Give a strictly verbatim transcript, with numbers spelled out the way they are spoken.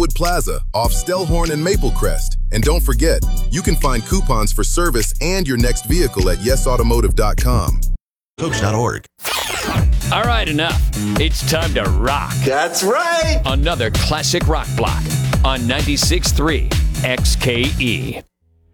Wood Plaza off Stellhorn and Maple Crest. And don't forget, you can find coupons for service and your next vehicle at yes automotive dot com. Coach dot org. All right, enough. It's time to rock. That's right. Another classic rock block on ninety-six point three X K E.